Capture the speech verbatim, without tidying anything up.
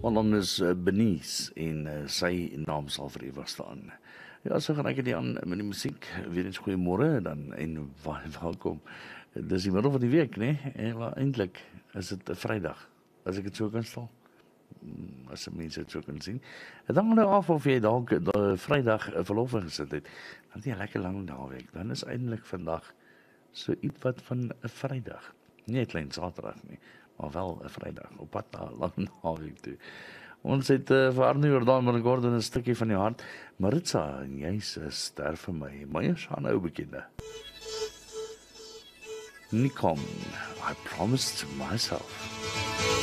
Ons naam is uh, Benice en uh, sy naam sal vir ewig staan. Ja, so gaan ek dit aan met die musiek. Weer eens goeiemôre dan en wa- welkom. Dis die middel van die week, né? En maar eintlik is dit 'n Vrydag, as ek dit so kan stel. Mm, As mense dit so kan sien. Dit hang nou af of jy dalk da- Vrydag 'n verlof gesit het. Dan het jy 'n lekker lang naweek. Dan is eintlik vandag so iets wat van 'n Vrydag. Nie 'n klein Saterdag nie, maar wel 'n Vrydag op pad na 'n lang naweek toe. Ons het uh, vir Arno Jordan met 'n gordel 'n stukkie van die hart. Maritza, en jy's 'n ster vir my. My is aan ou bekende. Nikom, I promised myself.